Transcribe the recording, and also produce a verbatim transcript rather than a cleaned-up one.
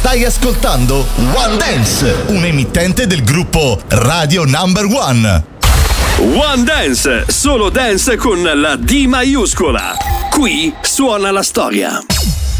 Stai ascoltando One Dance, un emittente del gruppo Radio Number One. One Dance, solo dance con la D maiuscola. Qui suona la storia.